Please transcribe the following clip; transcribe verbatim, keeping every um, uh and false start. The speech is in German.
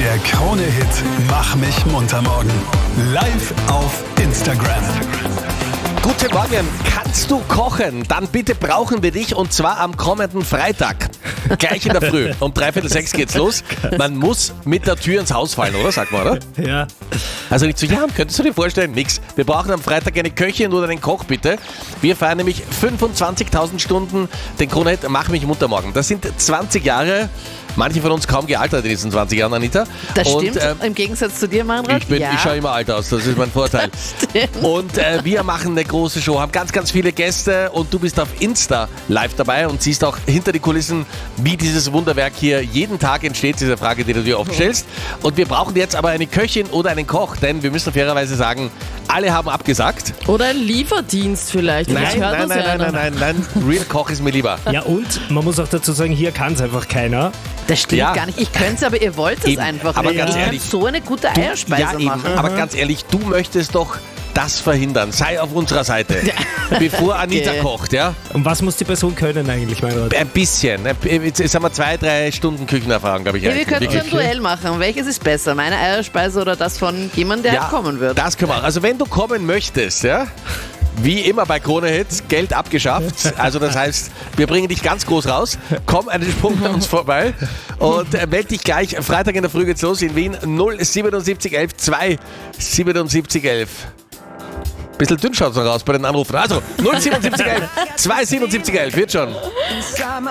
Der Krone-Hit Mach mich munter morgen. Live auf Instagram. Guten Morgen, kannst du kochen? Dann bitte brauchen wir dich und zwar am kommenden Freitag. Gleich in der Früh. Um dreiviertel sechs geht's los. Man muss mit der Tür ins Haus fallen, oder? Sagt man, oder? Ja. Also nicht so, ja, könntest du dir vorstellen? Nix. Wir brauchen am Freitag eine Köchin oder einen Koch, bitte. Wir feiern nämlich fünfundzwanzigtausend Stunden den Krone-Hit Mach mich munter morgen. Das sind zwanzig Jahre. Manche von uns kaum gealtert in diesen zwanzig Jahren, Anita. Das und, stimmt, äh, im Gegensatz zu dir, Meinrad. Ich, bin, ja. ich schaue immer alt aus, das ist mein Vorteil. Und äh, wir machen eine große Show, haben ganz, ganz viele Gäste und du bist auf Insta live dabei und siehst auch hinter die Kulissen, wie dieses Wunderwerk hier jeden Tag entsteht, diese Frage, die du dir oft stellst. Und wir brauchen jetzt aber eine Köchin oder einen Koch, denn wir müssen fairerweise sagen, alle haben abgesagt. Oder ein Lieferdienst vielleicht. Nein, Vielleicht hört nein, uns nein, ja nein, einer. nein, nein, nein, Real Koch ist mir lieber. Ja, und man muss auch dazu sagen, hier kann es einfach keiner. Das stimmt Ja. gar nicht. Ich könnte es, aber ihr wollt es Eben. einfach Aber nicht. ganz Ich ehrlich, kann so eine gute Eierspeise Ja, eben, machen. aber ganz ehrlich, du möchtest doch das verhindern. Sei auf unserer Seite, bevor Anita Okay. kocht, ja? Und was muss die Person können eigentlich, mein Rat? Ein bisschen. Jetzt jetzt haben wir zwei, drei Stunden Küchenerfahrung, glaube ich. Ja, wir eigentlich. könnten so ein Wirklich. Duell machen. Welches ist besser? Meine Eierspeise oder das von jemandem, der Ja, kommen wird? Das können wir auch. Also wenn du kommen möchtest, ja, wie immer bei Krone-Hits, Geld abgeschafft. Also das heißt, wir bringen dich ganz groß raus. Komm einen Sprung bei uns vorbei und äh, melde dich gleich. Freitag in der Früh geht's los in Wien. null siebenundsiebzig elf zwei siebenundsiebzig elf. Bisschen dünn schaut's noch raus bei den Anrufen. Also null siebenundsiebzig elf zwei siebenundsiebzig elf wird schon. Inside my